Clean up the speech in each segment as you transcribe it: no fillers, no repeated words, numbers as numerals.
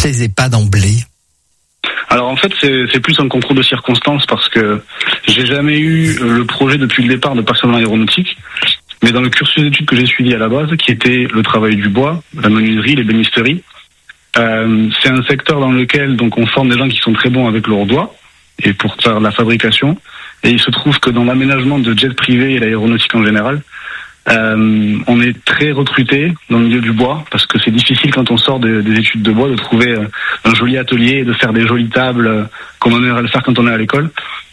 plaisait pas d'emblée? Alors en fait c'est plus un concours de circonstances parce que j'ai jamais eu le projet depuis le départ de passer dans l'aéronautique, mais dans le cursus d'études que j'ai suivi à la base, qui était le travail du bois, la menuiserie, l'ébénisterie, c'est un secteur dans lequel donc on forme des gens qui sont très bons avec leurs doigts et pour faire la fabrication. Et il se trouve que dans l'aménagement de jets privés et l'aéronautique en général, on est très recruté dans le milieu du bois parce que c'est difficile quand on sort des études de bois de trouver un joli atelier et de faire des jolies tables comme on aimerait le faire quand on est à l'école.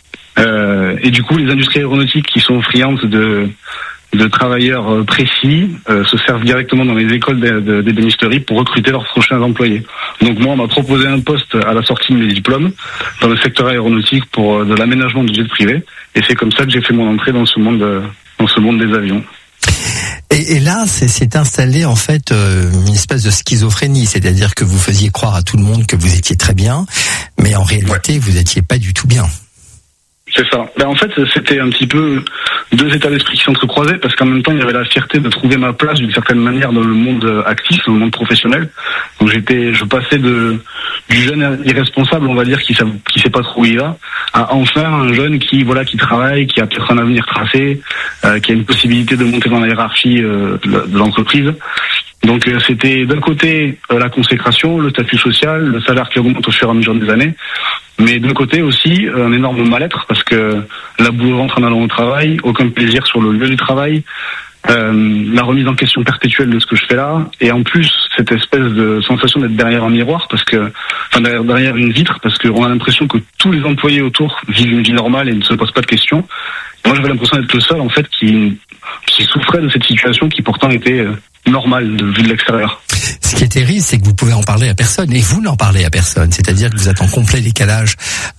Et du coup, les industries aéronautiques qui sont friandes de travailleurs précis se servent directement dans les écoles d'ébénisterie pour recruter leurs prochains employés. Donc moi, on m'a proposé un poste à la sortie de mes diplômes dans le secteur aéronautique pour de l'aménagement de jets privés, et c'est comme ça que j'ai fait mon entrée dans ce monde des avions. Et là, c'est installé en fait une espèce de schizophrénie, c'est-à-dire que vous faisiez croire à tout le monde que vous étiez très bien, mais en réalité, vous étiez pas du tout bien. C'est ça. En fait, c'était un petit peu deux états d'esprit qui s'entrecroisaient parce qu'en même temps, il y avait la fierté de trouver ma place d'une certaine manière dans le monde actif, dans le monde professionnel. Donc je passais du jeune irresponsable, on va dire, qui sait pas trop où il va, à enfin un jeune qui travaille, qui a peut-être un avenir tracé, qui a une possibilité de monter dans la hiérarchie de l'entreprise. Donc c'était d'un côté la consécration, le statut social, le salaire qui augmente au fur et à mesure des années, mais d'un côté aussi un énorme mal-être parce que la boule au ventre en allant au travail, aucun plaisir sur le lieu du travail, la remise en question perpétuelle de ce que je fais là, et en plus cette espèce de sensation d'être derrière un miroir derrière une vitre parce qu'on a l'impression que tous les employés autour vivent une vie normale et ne se posent pas de questions. Et moi j'avais l'impression d'être le seul en fait qui souffrait de cette situation qui pourtant était normale vue de l'extérieur. Ce qui est terrible, c'est que vous pouvez en parler à personne, et vous n'en parlez à personne. C'est-à-dire que vous êtes en complet décalage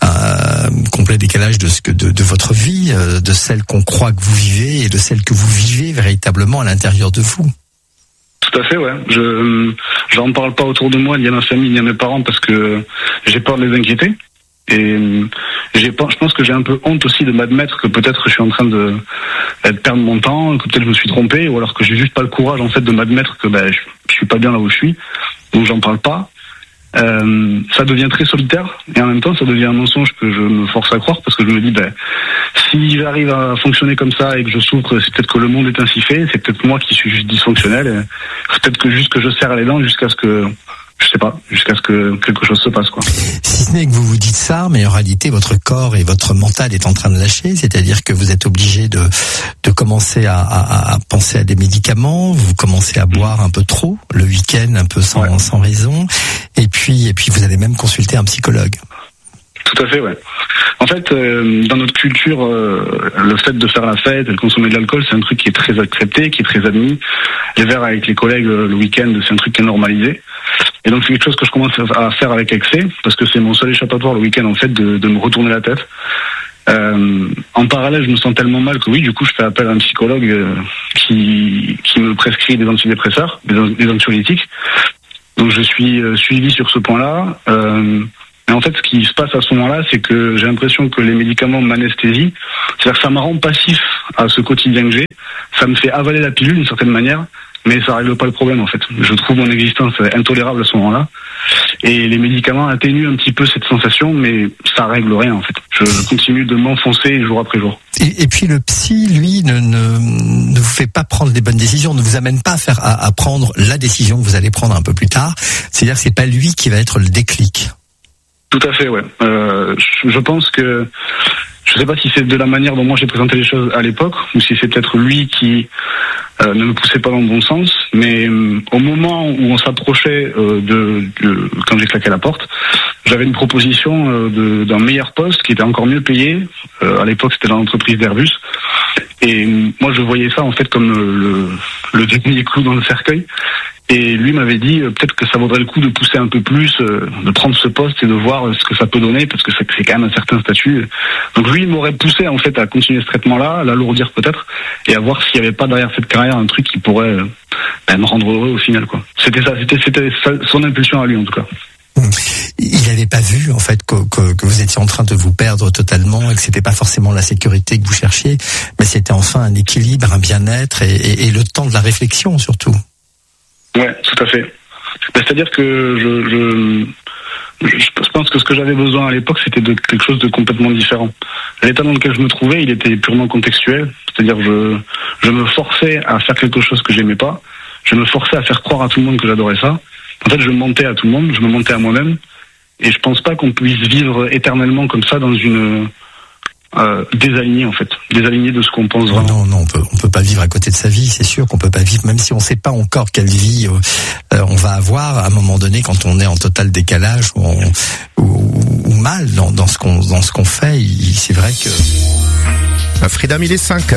de votre vie, de celle qu'on croit que vous vivez et de celle que vous vivez véritablement à l'intérieur de vous. Tout à fait, ouais. J'en parle pas autour de moi, ni à ma famille, ni à mes parents, parce que j'ai peur de les inquiéter. Et je pense que j'ai un peu honte aussi de m'admettre que peut-être je suis en train de perdre mon temps, que peut-être je me suis trompé, ou alors que j'ai juste pas le courage en fait de m'admettre que je suis pas bien là où je suis, donc j'en parle pas. Ça devient très solitaire et en même temps ça devient un mensonge que je me force à croire parce que je me dis si j'arrive à fonctionner comme ça et que je souffre, c'est peut-être que le monde est ainsi fait, c'est peut-être moi qui suis juste dysfonctionnel, et peut-être que juste que je serre les dents jusqu'à ce que quelque chose se passe, quoi. Si ce n'est que vous vous dites ça, mais en réalité votre corps et votre mental est en train de lâcher, c'est-à-dire que vous êtes obligé de commencer à penser à des médicaments, vous commencez à boire un peu trop le week-end, un peu sans raison, et puis vous allez même consulter un psychologue. Tout à fait, ouais. En fait, dans notre culture, le fait de faire la fête et de consommer de l'alcool, c'est un truc qui est très accepté, qui est très admis. Les verres avec les collègues le week-end, c'est un truc qui est normalisé. Et donc c'est quelque chose que je commence à faire avec excès, parce que c'est mon seul échappatoire le week-end, en fait, de me retourner la tête. En parallèle, je me sens tellement mal que oui, du coup, je fais appel à un psychologue qui me prescrit des antidépresseurs, des anxiolytiques. Donc je suis suivi sur ce point-là. Et en fait, ce qui se passe à ce moment-là, c'est que j'ai l'impression que les médicaments m'anesthésient. C'est-à-dire que ça me rend passif à ce quotidien que j'ai. Ça me fait avaler la pilule d'une certaine manière, mais ça règle pas le problème, en fait. Je trouve mon existence intolérable à ce moment-là. Et les médicaments atténuent un petit peu cette sensation, mais ça règle rien, en fait. Je continue de m'enfoncer jour après jour. Et puis le psy, lui, ne vous fait pas prendre les bonnes décisions, ne vous amène pas à prendre la décision que vous allez prendre un peu plus tard. C'est-à-dire que c'est pas lui qui va être le déclic. Tout à fait, ouais. Je pense que je sais pas si c'est de la manière dont moi j'ai présenté les choses à l'époque ou si c'est peut-être lui qui ne me poussait pas dans le bon sens, mais au moment où on s'approchait quand j'ai claqué la porte, j'avais une proposition d'un meilleur poste qui était encore mieux payé. À l'époque, c'était dans l'entreprise d'Airbus. Et moi, je voyais ça en fait comme le dernier clou dans le cercueil. Et lui m'avait dit peut-être que ça vaudrait le coup de pousser un peu plus, de prendre ce poste et de voir ce que ça peut donner, parce que c'est quand même un certain statut. Donc lui, il m'aurait poussé en fait à continuer ce traitement-là, à l'alourdir peut-être, et à voir s'il n'y avait pas derrière cette carrière un truc qui pourrait me rendre heureux au final, quoi. C'était son impulsion à lui en tout cas. Il n'avait pas vu en fait que vous étiez en train de vous perdre totalement et que c'était pas forcément la sécurité que vous cherchiez, mais c'était enfin un équilibre, un bien-être et le temps de la réflexion surtout. Ouais, tout à fait. C'est-à-dire que je pense que ce que j'avais besoin à l'époque, c'était de quelque chose de complètement différent. L'état dans lequel je me trouvais, il était purement contextuel. C'est-à-dire je me forçais à faire quelque chose que j'aimais pas. Je me forçais à faire croire à tout le monde que j'adorais ça. En fait, je mentais à tout le monde, je me mentais à moi-même. Et je pense pas qu'on puisse vivre éternellement comme ça dans une désaligné en fait, désaligné de ce qu'on pense vraiment. Non, on peut pas vivre à côté de sa vie, c'est sûr qu'on peut pas vivre, même si on sait pas encore quelle vie on va avoir à un moment donné quand on est en total décalage ou mal dans ce qu'on fait. C'est vrai que. Freedom, il est 5h.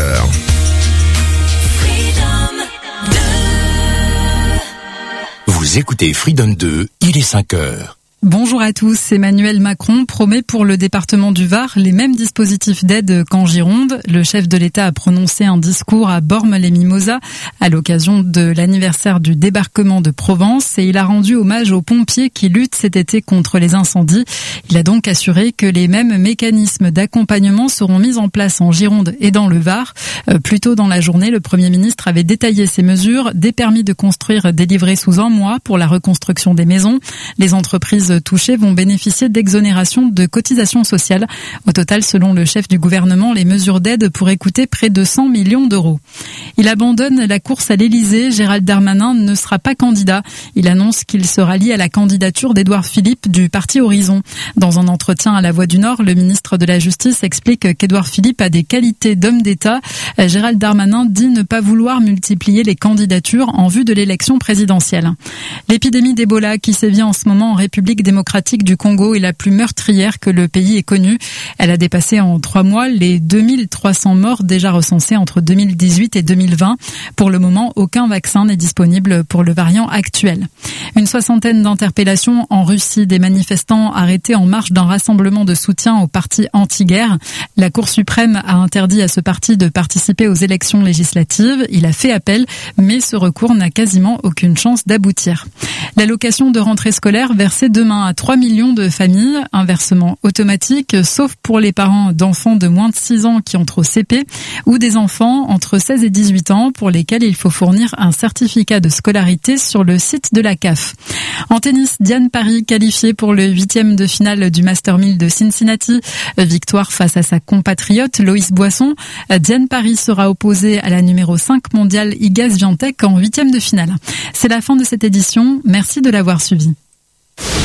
Vous écoutez Freedom 2, il est 5h. Bonjour à tous. Emmanuel Macron promet pour le département du Var les mêmes dispositifs d'aide qu'en Gironde. Le chef de l'État a prononcé un discours à Bormes-les-Mimosas à l'occasion de l'anniversaire du débarquement de Provence et il a rendu hommage aux pompiers qui luttent cet été contre les incendies. Il a donc assuré que les mêmes mécanismes d'accompagnement seront mis en place en Gironde et dans le Var. Plus tôt dans la journée, le Premier ministre avait détaillé ces mesures, des permis de construire délivrés sous 1 mois pour la reconstruction des maisons. Les entreprises touchés vont bénéficier d'exonérations de cotisations sociales. Au total, selon le chef du gouvernement, les mesures d'aide pourraient coûter près de 100 millions d'euros. Il abandonne la course à l'Élysée. Gérald Darmanin ne sera pas candidat. Il annonce qu'il se rallie à la candidature d'Édouard Philippe du parti Horizon. Dans un entretien à La Voix du Nord, le ministre de la Justice explique qu'Édouard Philippe a des qualités d'homme d'État. Gérald Darmanin dit ne pas vouloir multiplier les candidatures en vue de l'élection présidentielle. L'épidémie d'Ebola qui sévit en ce moment en République démocratique du Congo est la plus meurtrière que le pays ait connue. Elle a dépassé en 3 mois les 2300 morts déjà recensés entre 2018 et 2020. Pour le moment, aucun vaccin n'est disponible pour le variant actuel. Une 60aine d'interpellations en Russie, des manifestants arrêtés en marge d'un rassemblement de soutien au parti anti-guerre. La Cour suprême a interdit à ce parti de participer aux élections législatives. Il a fait appel, mais ce recours n'a quasiment aucune chance d'aboutir. L'allocation de rentrée scolaire versée demain à 3 millions de familles, un versement automatique, sauf pour les parents d'enfants de moins de 6 ans qui entrent au CP ou des enfants entre 16 et 18 ans pour lesquels il faut fournir un certificat de scolarité sur le site de la CAF. En tennis, Diane Parry qualifiée pour le 8e de finale du Master 1000 de Cincinnati. Victoire face à sa compatriote Loïs Boisson. Diane Parry sera opposée à la numéro 5 mondiale Iga Swiatek en 8e de finale. C'est la fin de cette édition. Merci de l'avoir suivi.